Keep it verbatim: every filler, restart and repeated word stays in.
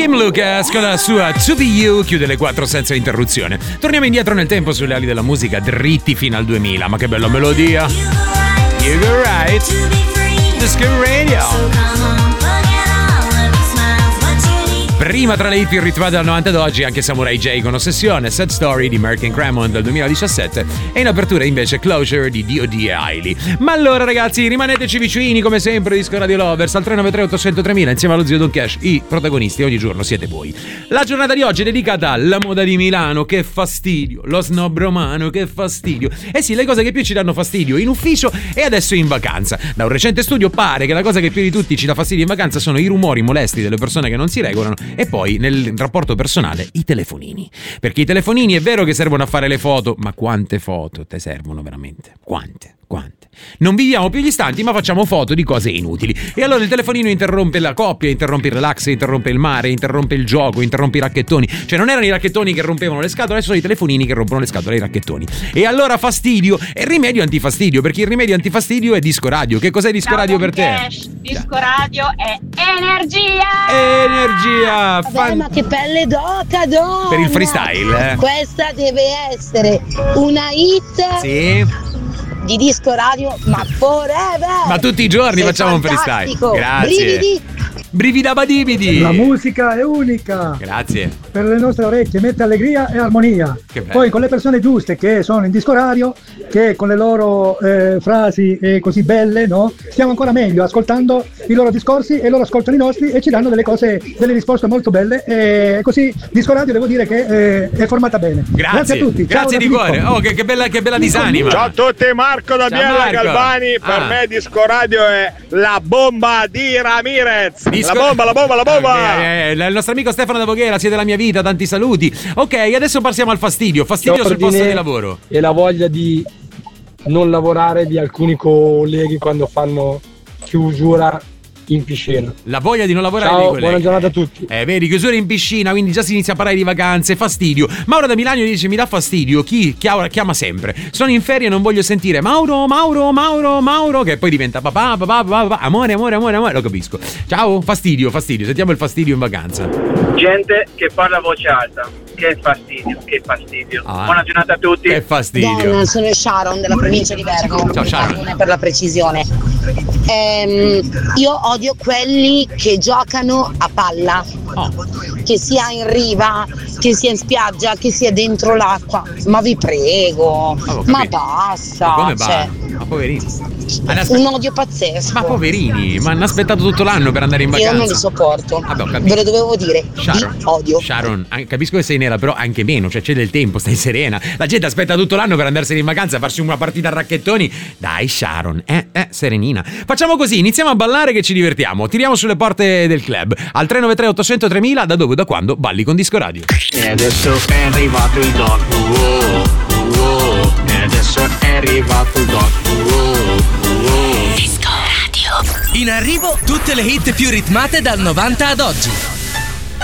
Kim Lucas con la sua To Be You chiude le quattro senza interruzione. Torniamo indietro nel tempo sulle ali della musica, dritti fino al duemila. Ma che bella melodia! You go right, Disco Radio. Prima tra le hit più ritmate dal novanta ad oggi anche Samurai J con Ossessione, Sad Story di Merck and Cremon del duemiladiciassette e in apertura invece Closure di D O D e Hailey. Ma allora ragazzi, rimaneteci vicini come sempre Disco Radio Lovers al tre nove tre otto zero zero tremila insieme allo zio Don Cash, i protagonisti ogni giorno siete voi. La giornata di oggi è dedicata alla moda di Milano, che fastidio, lo snob romano, che fastidio. Eh sì, le cose che più ci danno fastidio in ufficio e adesso in vacanza. Da un recente studio pare che la cosa che più di tutti ci dà fastidio in vacanza sono i rumori molesti delle persone che non si regolano e poi nel rapporto personale i telefonini, perché i telefonini è vero che servono a fare le foto, ma quante foto te servono veramente? Quante? Quante? Non viviamo più gli istanti, ma facciamo foto di cose inutili. E allora il telefonino interrompe la coppia, interrompe il relax, interrompe il mare, interrompe il gioco, interrompe i racchettoni. Cioè non erano i racchettoni che rompevano le scatole, adesso sono i telefonini che rompono le scatole ai racchettoni. E allora fastidio e rimedio antifastidio, perché il rimedio antifastidio è Disco Radio. Che cos'è Disco Radio per te? Cash, Disco Radio è energia! Energia! Vabbè, Fan... ma che pelle d'oca, donna! Per il freestyle, eh? Questa deve essere una hit. Sì. Di Disco Radio, ma forever! Ma tutti i giorni Sei facciamo fantastico. un freestyle. Grazie. Brividi. Brividabadibidi. La musica è unica. Grazie. Per le nostre orecchie mette allegria e armonia. Che bello. Poi con le persone giuste che sono in Disco Radio, che con le loro eh, frasi eh, così belle, no? Stiamo ancora meglio ascoltando i loro discorsi e loro ascoltano i nostri e ci danno delle cose, delle risposte molto belle. E così Disco Radio devo dire che eh, è formata bene. Grazie. Grazie a tutti. Grazie Ciao di da cuore. Oh, che, che bella, che bella disanima. Ciao a tutti, Marco da Ciao, Biella Marco. Galvani. Per Ah. me Disco Radio è la bomba di Ramirez. Disco- La bomba, la bomba, la bomba. Eh, eh, il nostro amico Stefano da Voghera, siete la mia vita, tanti saluti. Ok, adesso passiamo al fastidio. Fastidio sul posto di lavoro. E la voglia di non lavorare di alcuni colleghi quando fanno chiusura in piscina. La voglia di non lavorare Ciao, dei colleghi. buona giornata a tutti. Eh, vedi, chiusura in piscina, quindi già si inizia a parlare di vacanze, fastidio. Mauro da Milano dice: mi dà fastidio chi chiama, chiama sempre. Sono in ferie e non voglio sentire Mauro, Mauro, Mauro, Mauro, che poi diventa papà, papà, papà, papà, amore, amore, amore, amore. Lo capisco. Ciao, fastidio, fastidio. Sentiamo il fastidio in vacanza. Gente che parla a voce alta. Che fastidio, che fastidio. Ah. Buona giornata a tutti. Che fastidio. Don, sono Sharon della provincia di Bergamo. Ciao, Sharon. Per la precisione. Ehm, io odio quelli che giocano a palla. Oh. Che sia in riva, che sia in spiaggia, che sia dentro l'acqua. Ma vi prego, Oh, ma capito. basta. Ma come cioè, va? Ma poverini. Ma, ne aspe- un odio pazzesco. ma poverini, ma hanno aspettato tutto l'anno per andare in vacanza. Io non li sopporto. Vabbè, ho capito. Ve lo dovevo dire. Sharon, Vi odio. Sharon, an- capisco che sei nera, però anche meno, cioè c'è del tempo, stai serena. La gente aspetta tutto l'anno per andarsene in vacanza, farsi una partita a racchettoni. Dai, Sharon, eh, eh, serenina. Facciamo così, iniziamo a ballare che ci divertiamo. Tiriamo sulle porte del club. Al tre nove tre otto zero zero tremila, da dove, da quando balli con Disco Radio. E adesso è arrivato il doc. Wow, wow. E adesso è arrivato il doc. Wow, wow. Disco Radio. In arrivo tutte le hit più ritmate dal novanta ad oggi.